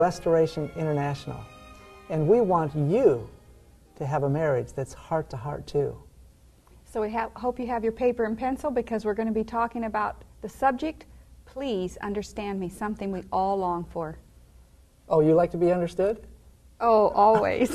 Restoration International, and we want you to have a marriage that's heart to heart too. So we hope you have your paper and pencil, because we're going to be talking about the subject, Please Understand Me, something we all long for. Oh, you like to be understood? Oh, always.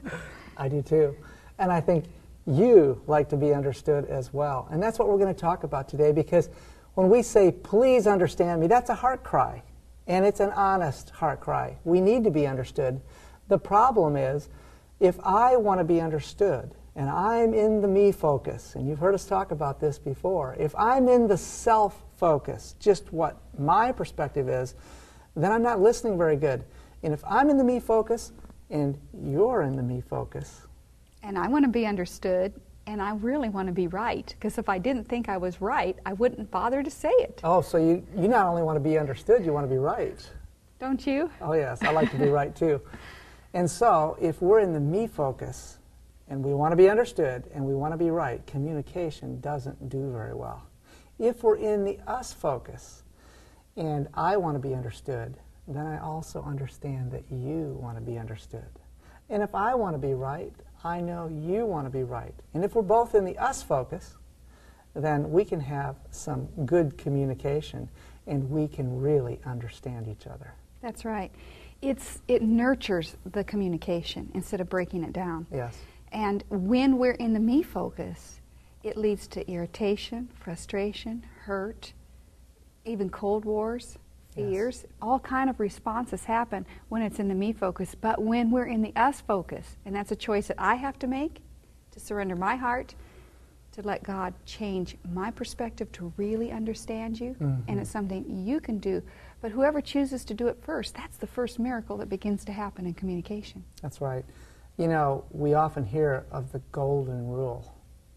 I do too. And I think you like to be understood as well. And that's what we're going to talk about today, because when we say, please understand me, that's a heart cry. And it's an honest heart cry. We need to be understood. The problem is, if I want to be understood, and I'm in the me focus, and you've heard us talk about this before, if I'm in the self focus, just what my perspective is, then I'm not listening very good. And if I'm in the me focus, and you're in the me focus, and I want to be understood, and I really want to be right, because if I didn't think I was right, I wouldn't bother to say it. Oh, so you not only want to be understood, you want to be right. Don't you? Oh yes, I like to be right too. And so, if we're in the me focus, and we want to be understood, and we want to be right, communication doesn't do very well. If we're in the us focus, and I want to be understood, then I also understand that you want to be understood. And if I want to be right, I know you want to be right. And if we're both in the us focus, then we can have some good communication, and we can really understand each other. That's right. It nurtures the communication instead of breaking it down. Yes. And when we're in the me focus, it leads to irritation, frustration, hurt, even cold wars, fears. Yes. All kind of responses happen when it's in the me focus. But when we're in the us focus, and that's a choice that I have to make, to surrender my heart, to let God change my perspective to really understand you, and it's something you can do. But whoever chooses to do it first, that's the first miracle that begins to happen in communication. That's right. You know, we often hear of the golden rule.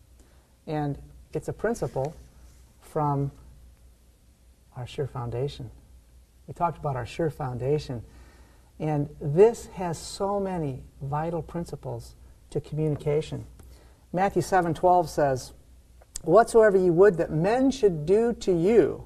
And it's a principle from our Sure Foundation. We talked about our Sure Foundation. And this has so many vital principles to communication. Matthew 7:12 says, "Whatsoever ye would that men should do to you,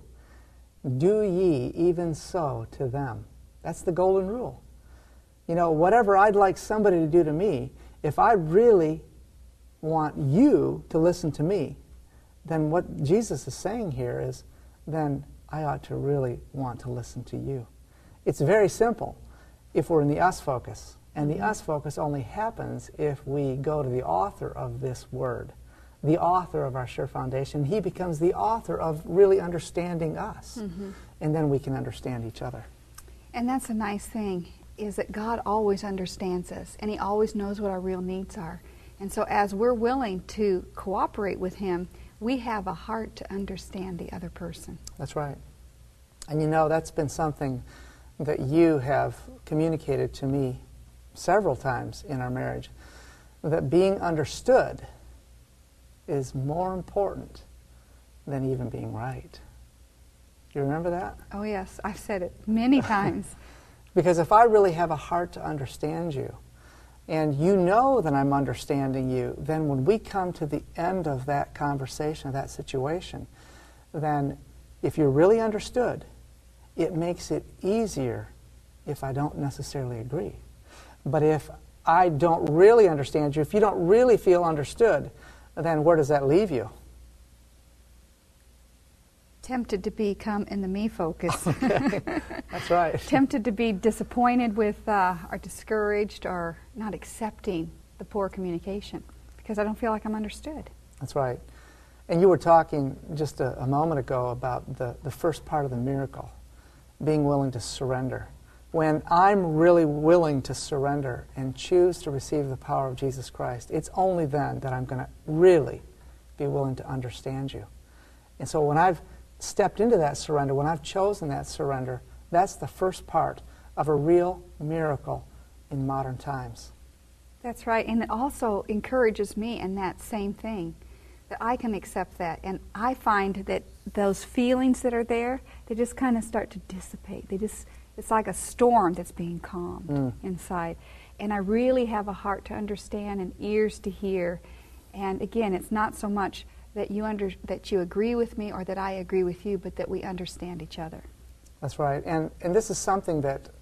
do ye even so to them." That's the golden rule. You know, whatever I'd like somebody to do to me, if I really want you to listen to me, then what Jesus is saying here is, then I ought to really want to listen to you. It's very simple if we're in the us focus. And the us focus only happens if we go to the author of this word, the author of our Sure Foundation. He becomes the author of really understanding us. And then we can understand each other. And that's a nice thing, is that God always understands us, and He always knows what our real needs are. And so as we're willing to cooperate with Him, we have a heart to understand the other person. That's right. And you know, that's been something that you have communicated to me several times in our marriage, that being understood is more important than even being right. Do you remember that? Oh yes, I've said it many times. Because if I really have a heart to understand you, and you know that I'm understanding you, then when we come to the end of that conversation, of that situation, then if you're really understood, it makes it easier if I don't necessarily agree. But if I don't really understand you, if you don't really feel understood, then where does that leave you? Tempted to become in the me focus. Okay. That's right. Tempted to be disappointed with or discouraged or not accepting the poor communication because I don't feel like I'm understood. That's right. And you were talking just a moment ago about the first part of the miracle, being willing to surrender. When I'm really willing to surrender and choose to receive the power of Jesus Christ, it's only then that I'm going to really be willing to understand you. And so when I've stepped into that surrender, when I've chosen that surrender, that's the first part of a real miracle in modern times. That's right, and it also encourages me in that same thing, that I can accept that. And I find that those feelings that are there, they just kind of start to dissipate. It's like a storm that's being calmed inside. And I really have a heart to understand and ears to hear. And again, it's not so much that you agree with me or that I agree with you, but that we understand each other. That's right. And this is something that